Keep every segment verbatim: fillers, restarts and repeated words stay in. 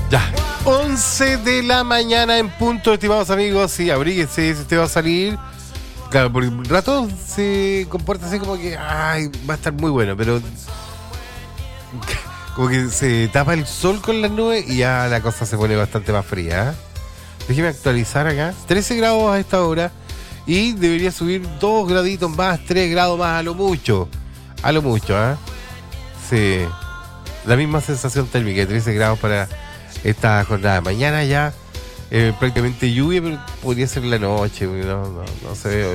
Ya, once de la mañana en punto, estimados amigos. Sí, abríguese si usted va a salir. Claro, por un rato se comporta así como que, ay, va a estar muy bueno, pero como que se tapa el sol con las nubes y ya la cosa se pone bastante más fría, ¿eh? Déjeme actualizar acá. trece grados a esta hora y debería subir dos graditos más, tres grados más a lo mucho. A lo mucho, ¿eh? Sí. La misma sensación térmica, trece grados para esta jornada. Mañana ya eh, prácticamente lluvia, pero podría ser la noche. No, no, no se ve.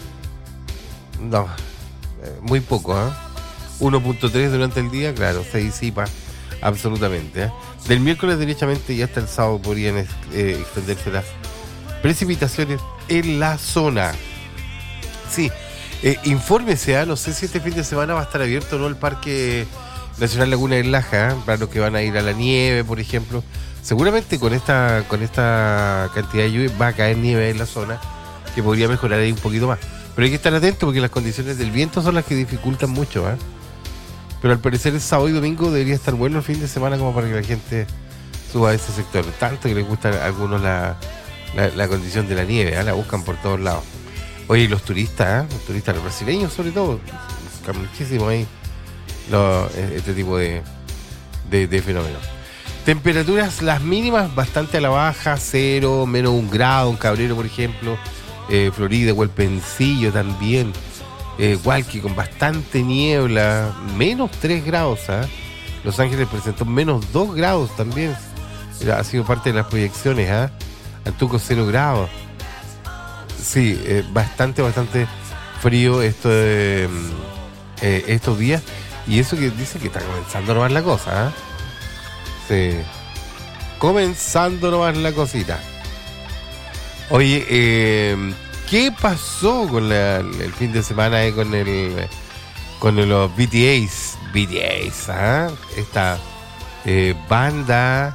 No, eh, muy poco, ¿eh? uno punto tres durante el día, claro, se disipa absolutamente, ¿eh? Del miércoles derechamente y hasta el sábado podrían eh, extenderse las precipitaciones en la zona. Sí, eh, infórmese, ¿eh? No sé si este fin de semana va a estar abierto o no el Parque Nacional Laguna del Laja, ¿eh? Para los que van a ir a la nieve, por ejemplo. Seguramente con esta con esta cantidad de lluvia va a caer nieve en la zona, que podría mejorar ahí un poquito más. Pero hay que estar atento porque las condiciones del viento son las que dificultan mucho, ¿eh? Pero al parecer el sábado y domingo debería estar bueno el fin de semana como para que la gente suba a ese sector. Tanto que les gusta a algunos la, la, la condición de la nieve, ¿eh? La buscan por todos lados. Oye, y los turistas, ¿eh? Los turistas, los brasileños sobre todo, buscan muchísimo ahí lo, este tipo de, de, de fenómenos. Temperaturas, las mínimas bastante a la baja, cero, menos un grado, en Cabrero, por ejemplo, eh, Florida, Hualpencillo también. Eh, Hualqui con bastante niebla, menos tres grados, ¿eh? Los Ángeles presentó menos dos grados también. Era, ha sido parte de las proyecciones, ¿eh? Antuco cero grados. Sí, eh, bastante, bastante frío esto de, eh, estos días. Y eso que dice que está comenzando nomás la cosa, ¿eh? Sí. Comenzando nomás la cosita. Oye, eh... ¿qué pasó con la, el fin de semana eh, con el con los B T As? B T As, ¿ah? Esta eh, banda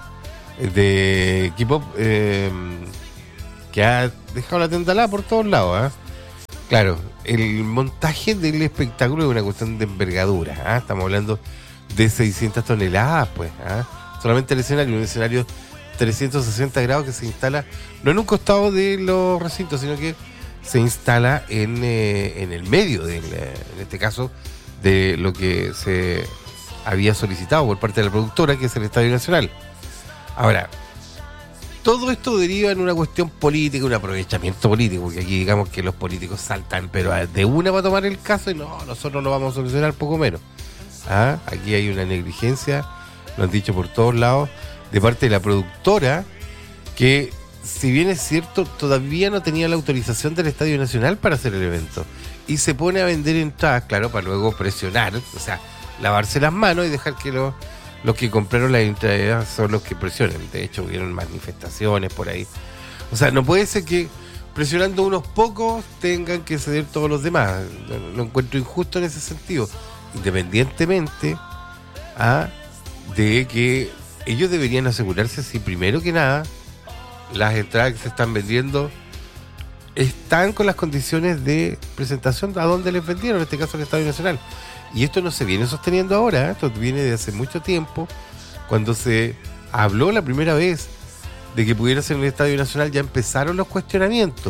de K-pop eh, que ha dejado la tentalada por todos lados, ¿eh? Claro, el montaje del espectáculo es una cuestión de envergadura, ¿eh? Estamos hablando de seiscientas toneladas, pues, ¿eh? Solamente el escenario, un escenario trescientos sesenta grados que se instala no en un costado de los recintos, sino que se instala en, eh, en el medio, de, en este caso, de lo que se había solicitado por parte de la productora, que es el Estadio Nacional. Ahora, todo esto deriva en una cuestión política, un aprovechamiento político, porque aquí digamos que los políticos saltan, pero de una va a tomar el caso y no, nosotros lo vamos a solucionar poco menos. ¿Ah? Aquí hay una negligencia, lo han dicho por todos lados, de parte de la productora, que si bien es cierto, todavía no tenía la autorización del Estadio Nacional para hacer el evento. Y se pone a vender entradas, claro, para luego presionar, o sea, lavarse las manos y dejar que los, los que compraron las entradas son los que presionen. De hecho, hubieron manifestaciones por ahí. O sea, no puede ser que presionando unos pocos tengan que ceder todos los demás. Lo, lo encuentro injusto en ese sentido. Independientemente ¿ah? de que ellos deberían asegurarse si primero que nada las entradas que se están vendiendo están con las condiciones de presentación a donde les vendieron, en este caso el Estadio Nacional. Y esto no se viene sosteniendo ahora, ¿eh? Esto viene de hace mucho tiempo. Cuando se habló la primera vez de que pudiera ser en el Estadio Nacional, ya empezaron los cuestionamientos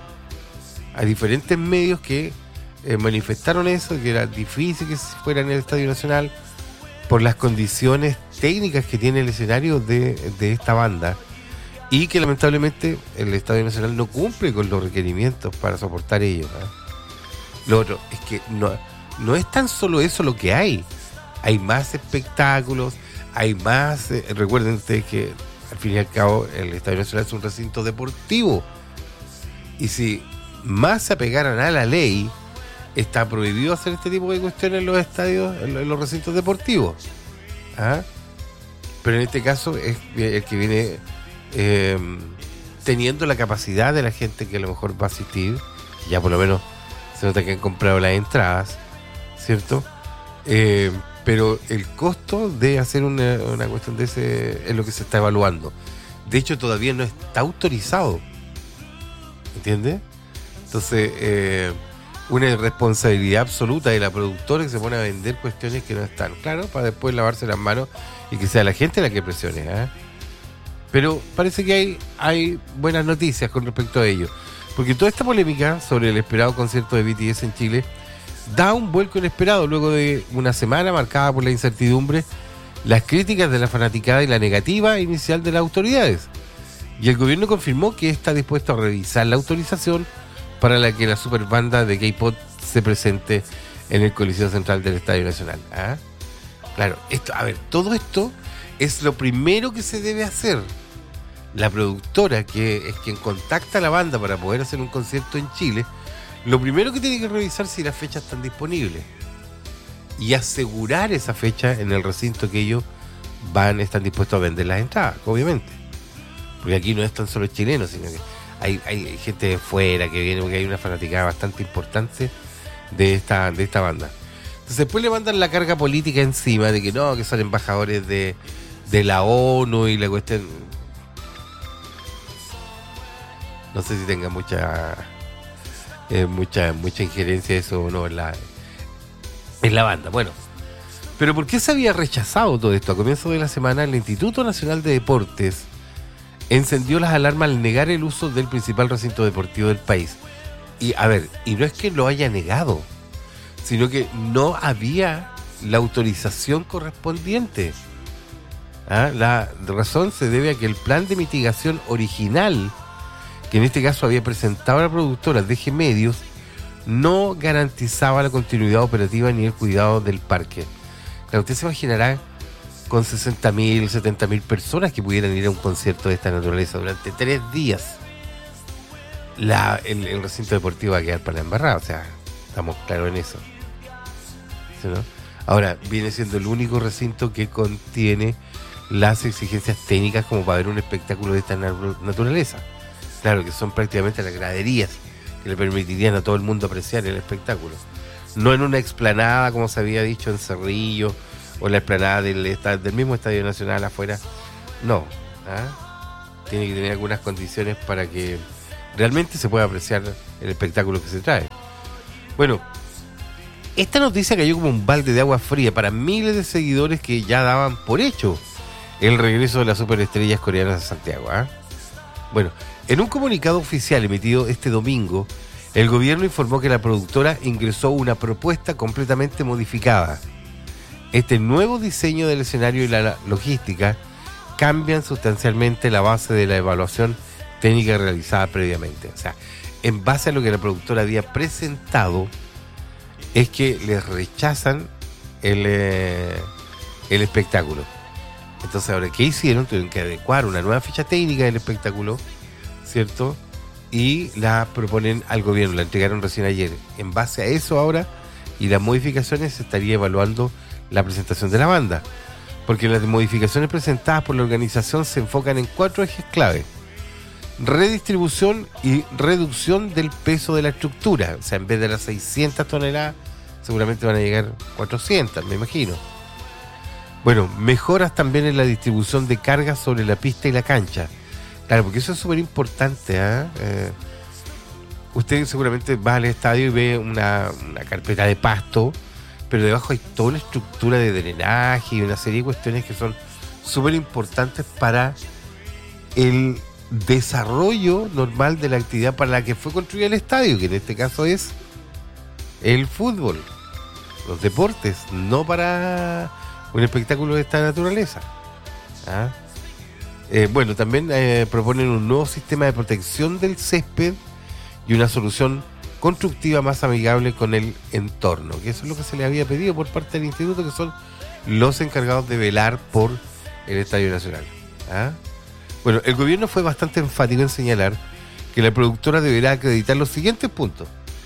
a diferentes medios que eh, manifestaron eso, que era difícil que fuera en el Estadio Nacional por las condiciones técnicas que tiene el escenario de, de esta banda. Y que lamentablemente el Estadio Nacional no cumple con los requerimientos para soportar ello, ¿eh? Lo otro es que no, no es tan solo eso lo que hay. Hay más espectáculos, hay más... Eh, recuerden ustedes que al fin y al cabo el Estadio Nacional es un recinto deportivo. Y si más se apegaran a la ley, está prohibido hacer este tipo de cuestiones en los estadios, en los, en los recintos deportivos. ¿Ah? Pero en este caso es el que viene... Eh, teniendo la capacidad de la gente que a lo mejor va a asistir, ya por lo menos se nota que han comprado las entradas, ¿cierto? Eh, pero el costo de hacer una, una cuestión de ese es lo que se está evaluando. De hecho, todavía no está autorizado, ¿entiendes? Entonces, eh, una irresponsabilidad absoluta de la productora que se pone a vender cuestiones que no están, claro, para después lavarse las manos y que sea la gente la que presione, ¿eh? Pero parece que hay, hay buenas noticias con respecto a ello. Porque toda esta polémica sobre el esperado concierto de B T S en Chile da un vuelco inesperado luego de una semana marcada por la incertidumbre, las críticas de la fanaticada y la negativa inicial de las autoridades. Y el gobierno confirmó que está dispuesto a revisar la autorización para la que la superbanda de K-pop se presente en el Coliseo Central del Estadio Nacional. ¿Ah? Claro, esto, a ver, todo esto es lo primero que se debe hacer. La productora, que es quien contacta a la banda para poder hacer un concierto en Chile, lo primero que tiene que revisar si las fechas están disponibles y asegurar esa fecha en el recinto que ellos van, están dispuestos a vender las entradas, obviamente. Porque aquí no es tan solo chilenos, sino que hay, hay gente de fuera que viene, porque hay una fanaticada bastante importante de esta, de esta banda. Entonces después le mandan la carga política encima de que no, que son embajadores de, de la ONU y la cuestión. No sé si tenga mucha eh, mucha mucha injerencia eso o no en la, en la banda. Bueno, pero ¿por qué se había rechazado todo esto? A comienzo de la semana, el Instituto Nacional de Deportes encendió las alarmas al negar el uso del principal recinto deportivo del país. Y a ver, y no es que lo haya negado, sino que no había la autorización correspondiente. ¿Ah? La razón se debe a que el plan de mitigación original, que en este caso había presentado la productora D G Medios, no garantizaba la continuidad operativa ni el cuidado del parque. Claro, usted se imaginará con sesenta mil, setenta mil personas que pudieran ir a un concierto de esta naturaleza durante tres días. La, el, el recinto deportivo va a quedar para la embarrada, o sea, estamos claros en eso. ¿Sí, no? Ahora, viene siendo el único recinto que contiene las exigencias técnicas como para ver un espectáculo de esta naturaleza. Claro, que son prácticamente las graderías que le permitirían a todo el mundo apreciar el espectáculo. No en una explanada, como se había dicho, en Cerrillo, o en la explanada del, del mismo Estadio Nacional afuera. No. ¿Ah? Tiene que tener algunas condiciones para que realmente se pueda apreciar el espectáculo que se trae. Bueno, esta noticia cayó como un balde de agua fría para miles de seguidores que ya daban por hecho el regreso de las superestrellas coreanas a Santiago. ¿Ah? Bueno, en un comunicado oficial emitido este domingo, el gobierno informó que la productora ingresó una propuesta completamente modificada. Este nuevo diseño del escenario y la logística cambian sustancialmente la base de la evaluación técnica realizada previamente. O sea, en base a lo que la productora había presentado, es que les rechazan el, eh, el espectáculo. Entonces, ahora, ¿qué hicieron? Tuvieron que adecuar una nueva ficha técnica del espectáculo, ¿cierto? Y la proponen al gobierno, la entregaron recién ayer. En base a eso ahora y las modificaciones se estaría evaluando la presentación de la banda, porque las modificaciones presentadas por la organización se enfocan en cuatro ejes clave: redistribución y reducción del peso de la estructura. O sea, en vez de las seiscientas toneladas seguramente van a llegar cuatrocientas, me imagino. Bueno, mejoras también en la distribución de cargas sobre la pista y la cancha. Claro, porque eso es súper importante. ¿eh? Eh, usted seguramente va al estadio y ve una, una carpeta de pasto, pero debajo hay toda una estructura de drenaje y una serie de cuestiones que son súper importantes para el desarrollo normal de la actividad para la que fue construido el estadio, que en este caso es el fútbol, los deportes, no para un espectáculo de esta naturaleza. ¿Ah? Eh, bueno, también eh, proponen un nuevo sistema de protección del césped y una solución constructiva más amigable con el entorno, que eso es lo que se le había pedido por parte del instituto, que son los encargados de velar por el Estadio Nacional. ¿Ah? Bueno, el gobierno fue bastante enfático en señalar que la productora deberá acreditar los siguientes puntos: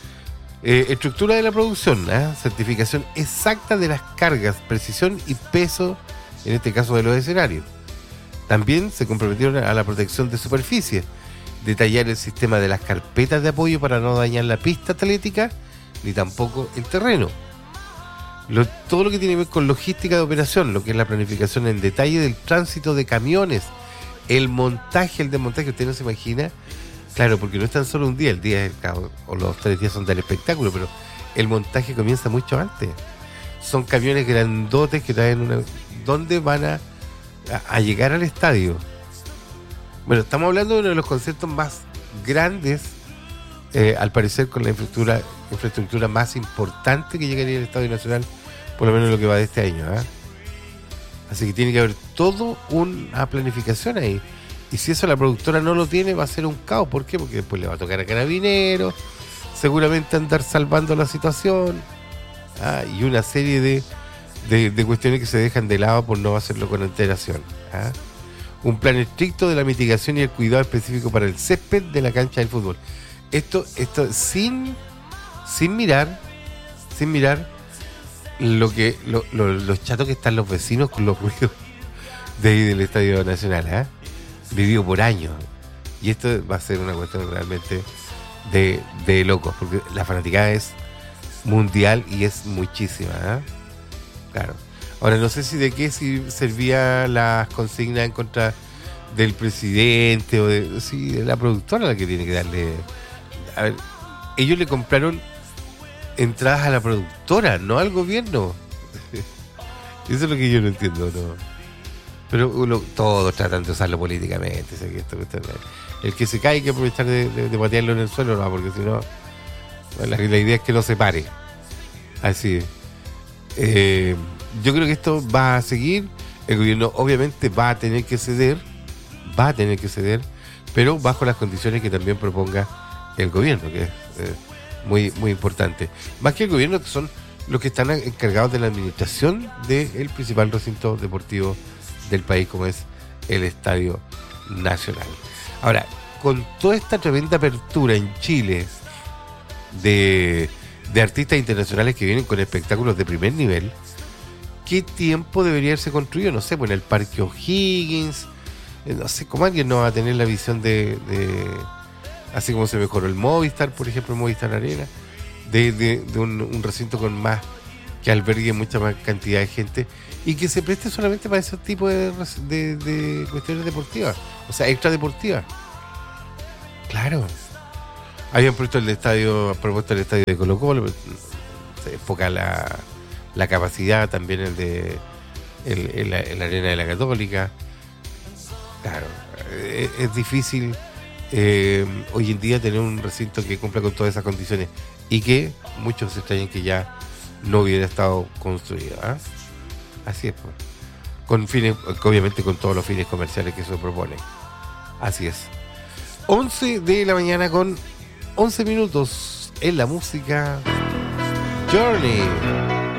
eh, estructura de la producción, ¿eh? certificación exacta de las cargas, precisión y peso, en este caso de los escenarios. También se comprometieron a la protección de superficie, detallar el sistema de las carpetas de apoyo para no dañar la pista atlética ni tampoco el terreno. Lo, todo lo que tiene que ver con logística de operación, lo que es la planificación en detalle del tránsito de camiones, el montaje, el desmontaje. Usted no se imagina, claro, porque no es tan solo un día, el día o los tres días son del espectáculo, pero el montaje comienza mucho antes. Son camiones grandotes que traen una... ¿Dónde van a, a, a llegar al estadio? Bueno, estamos hablando de uno de los conciertos más grandes, eh, al parecer con la infraestructura, infraestructura más importante que llegaría al Estadio Nacional, por lo menos lo que va de este año. ¿eh? Así que tiene que haber toda una planificación ahí. Y si eso la productora no lo tiene, va a ser un caos. ¿Por qué? Porque después le va a tocar a Carabineros, seguramente andar salvando la situación, ah, y una serie de, de, de cuestiones que se dejan de lado por no hacerlo con antelación. ¿ah? Un plan estricto de la mitigación y el cuidado específico para el césped de la cancha del fútbol. Esto, esto sin, sin mirar, sin mirar lo que lo, lo, los chatos que están los vecinos con los ruidos de ahí del Estadio Nacional, ¿eh? Vivido por años. Y esto va a ser una cuestión realmente de, de locos, porque la fanaticada es mundial y es muchísima, ¿eh? Claro. Ahora no sé si de qué si servía las consignas en contra del presidente o de, sí, de la productora la que tiene que darle. A ver, ellos le compraron entradas a la productora, no al gobierno. Eso es lo que yo no entiendo, ¿no? Pero uno, todos tratan de usarlo políticamente. ¿Sí? Esto, esto, el que se cae hay que aprovechar de, de, de patearlo en el suelo, no, porque si no, bueno, la, la idea es que no se pare. Así es. Eh, yo creo que esto va a seguir. El gobierno obviamente va a tener que ceder, va a tener que ceder, pero bajo las condiciones que también proponga el gobierno, que es eh, muy, muy importante. Más que el gobierno, que son los que están encargados de la administración del principal recinto deportivo del país, como es el Estadio Nacional. Ahora, con toda esta tremenda apertura en Chile de, de artistas internacionales que vienen con espectáculos de primer nivel, ¿qué tiempo debería haberse construido? No sé, pues en el Parque O'Higgins, no sé, ¿cómo alguien no va a tener la visión de, de así como se mejoró el Movistar, por ejemplo, el Movistar Arena, de, de, de un, un recinto con más, que albergue mucha más cantidad de gente y que se preste solamente para ese tipo de, de, de cuestiones deportivas, o sea, extra deportivas. Claro. Habían puesto el estadio, propuesto el estadio de Colo Colo, se poca la, la capacidad, también el de el, el, el Arena de la Católica. Claro, es, es difícil eh, hoy en día tener un recinto que cumpla con todas esas condiciones y que muchos se extrañan que ya no hubiera estado construido. ¿eh? Así es, pues. Con fines, obviamente con todos los fines comerciales que se proponen. Así es. once de la mañana con once minutos en la música. Journey.